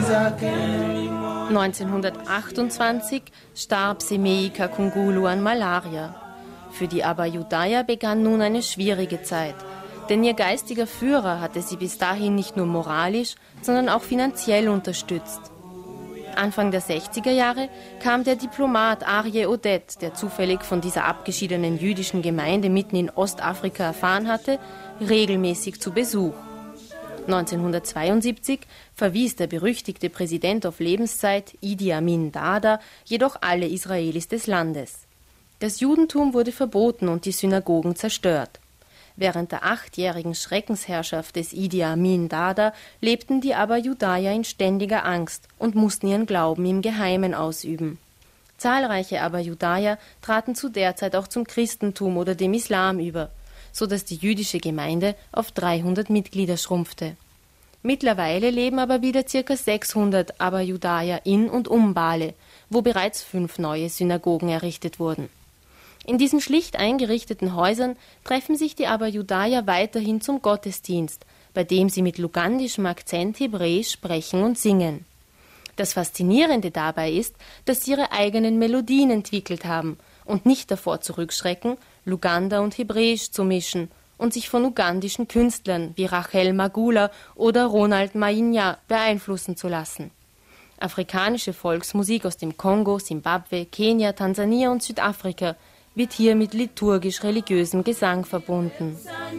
1928 starb Semei Kakungulu an Malaria. Für die Abba-Judaya begann nun eine schwierige Zeit, denn ihr geistiger Führer hatte sie bis dahin nicht nur moralisch, sondern auch finanziell unterstützt. Anfang der 60er Jahre kam der Diplomat Aryeh Oded, der zufällig von dieser abgeschiedenen jüdischen Gemeinde mitten in Ostafrika erfahren hatte, regelmäßig zu Besuch. 1972 verwies der berüchtigte Präsident auf Lebenszeit, Idi Amin Dada, jedoch alle Israelis des Landes. Das Judentum wurde verboten und die Synagogen zerstört. Während der 8-jährigen Schreckensherrschaft des Idi Amin Dada lebten die Abba-Judaya in ständiger Angst und mussten ihren Glauben im Geheimen ausüben. Zahlreiche Abba-Judaya traten zu der Zeit auch zum Christentum oder dem Islam über, sodass die jüdische Gemeinde auf 300 Mitglieder schrumpfte. Mittlerweile leben aber wieder ca. 600 Abba-Judaya in und um Bale, wo bereits 5 neue Synagogen errichtet wurden. In diesen schlicht eingerichteten Häusern treffen sich die Abba-Judaya weiterhin zum Gottesdienst, bei dem sie mit lugandischem Akzent Hebräisch sprechen und singen. Das Faszinierende dabei ist, dass sie ihre eigenen Melodien entwickelt haben und nicht davor zurückschrecken, Luganda und Hebräisch zu mischen und sich von ugandischen Künstlern wie Rachel Magula oder Ronald Mainya beeinflussen zu lassen. Afrikanische Volksmusik aus dem Kongo, Simbabwe, Kenia, Tansania und Südafrika wird hier mit liturgisch-religiösem Gesang verbunden.